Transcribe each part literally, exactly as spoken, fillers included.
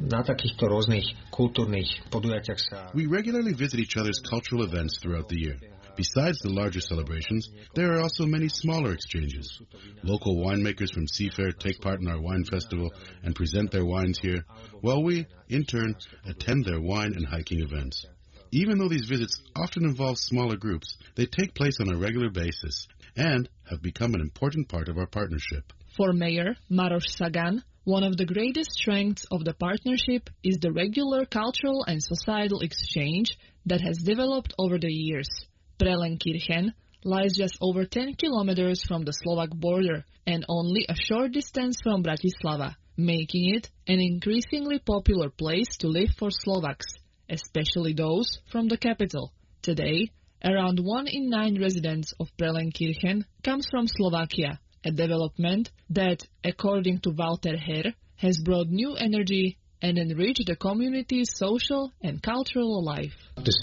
na takýchto rôznych kultúrnych podujatiach sa... We regularly visit each other's cultural events throughout the year. Besides the larger celebrations, there are also many smaller exchanges. Local winemakers from Seafair take part in our wine festival and present their wines here, while we, in turn, attend their wine and hiking events. Even though these visits often involve smaller groups, they take place on a regular basis and have become an important part of our partnership. For Mayor Maroš Sagan, one of the greatest strengths of the partnership is the regular cultural and societal exchange that has developed over the years. Prelenkirchen lies just over ten kilometers from the Slovak border and only a short distance from Bratislava, making it an increasingly popular place to live for Slovaks, especially those from the capital. Today, around one in nine residents of Prelenkirchen comes from Slovakia, a development that, according to Walter Herr, has brought new energy and enriched the community's social and cultural life.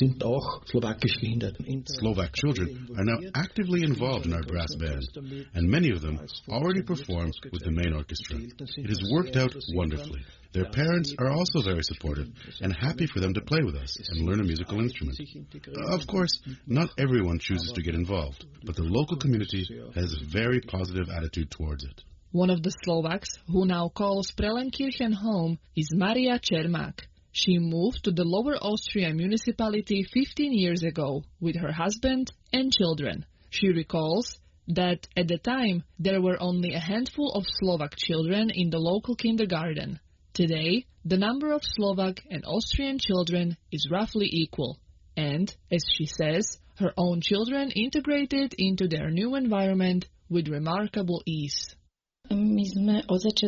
Slovak children are now actively involved in our brass band, and many of them already perform with the main orchestra. It has worked out wonderfully. Their parents are also very supportive and happy for them to play with us and learn a musical instrument. Of course, not everyone chooses to get involved, but the local community has a very positive attitude towards it. One of the Slovaks who now calls Prelenkirchen home is Maria Čermák. She moved to the Lower Austria municipality fifteen years ago with her husband and children. She recalls that at the time there were only a handful of Slovak children in the local kindergarten. Today, the number of Slovak and Austrian children is roughly equal, and, as she says, her own children integrated into their new environment with remarkable ease. From the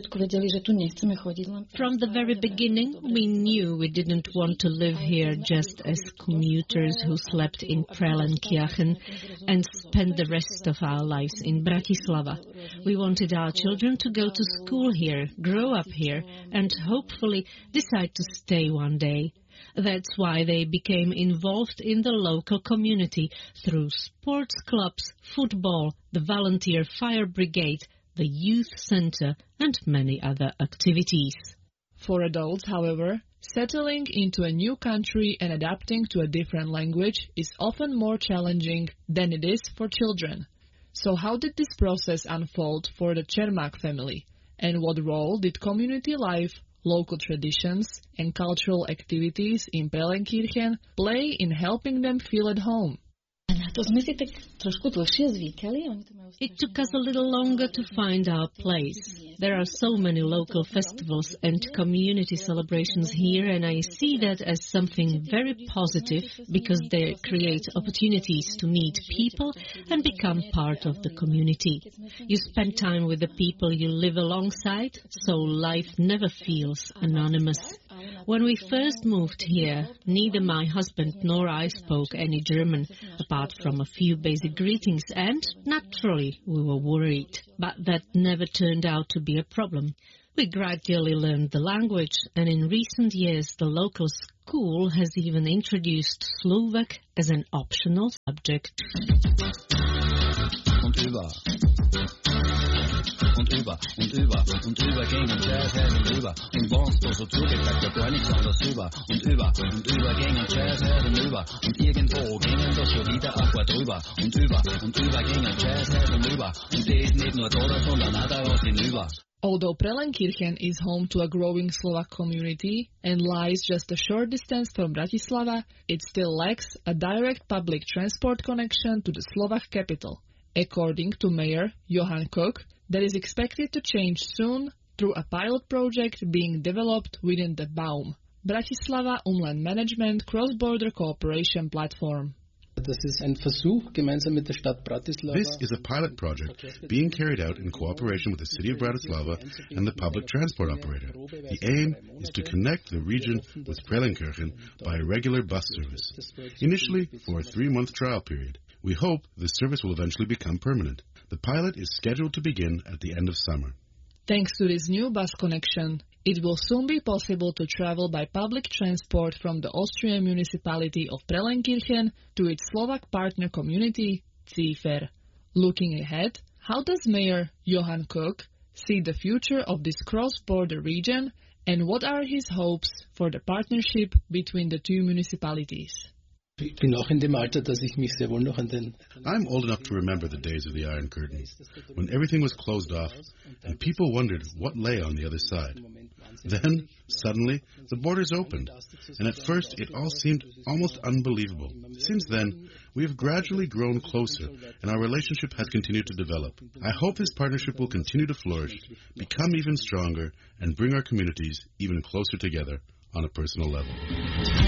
very beginning, we knew we didn't want to live here just as commuters who slept in Prelenkirchen and spent the rest of our lives in Bratislava. We wanted our children to go to school here, grow up here, and hopefully decide to stay one day. That's why they became involved in the local community through sports clubs, football, the volunteer fire brigade, the youth center, and many other activities. For adults, however, settling into a new country and adapting to a different language is often more challenging than it is for children. So how did this process unfold for the Čermák family? And what role did community life, local traditions, and cultural activities in Prelenkirchen play in helping them feel at home? It took us a little longer to find our place. There are so many local festivals and community celebrations here, and I see that as something very positive because they create opportunities to meet people and become part of the community. You spend time with the people you live alongside, so life never feels anonymous. When we first moved here, neither my husband nor I spoke any German, apart from a few basic greetings, and naturally we were worried. But that never turned out to be a problem. We gradually learned the language, and in recent years the local school has even introduced Slovak as an optional subject. Und über, und über, und über gingen Jazz her hinüber. Und warst du so zugepackt, da gar nichts anderes über. Und über, und über gingen Jazz her hinüber. Und irgendwo gingen da schon wieder ein paar drüber. Und über, und über gingen Jazz her hinüber. Und die ist nicht nur da, sondern auch da raus hinüber. Although Prelenkirchen is home to a growing Slovak community and lies just a short distance from Bratislava, it still lacks a direct public transport connection to the Slovak capital. According to Mayor Johan Kok, that is expected to change soon through a pilot project being developed within the BAUM, Bratislava Umland Management Cross-Border Cooperation Platform. This is a pilot project being carried out in cooperation with the City of Bratislava and the public transport operator. The aim is to connect the region with Prelenkirchen by a regular bus service, initially for a three-month trial period. We hope the service will eventually become permanent. The pilot is scheduled to begin at the end of summer. Thanks to this new bus connection, it will soon be possible to travel by public transport from the Austrian municipality of Prelenkirchen to its Slovak partner community, Seafair. Looking ahead, how does Mayor Johan Kok see the future of this cross-border region and what are his hopes for the partnership between the two municipalities. I'm old enough to remember the days of the Iron Curtain, when everything was closed off and people wondered what lay on the other side. Then, suddenly, the borders opened, and at first it all seemed almost unbelievable. Since then, we have gradually grown closer, and our relationship has continued to develop. I hope this partnership will continue to flourish, become even stronger, and bring our communities even closer together on a personal level.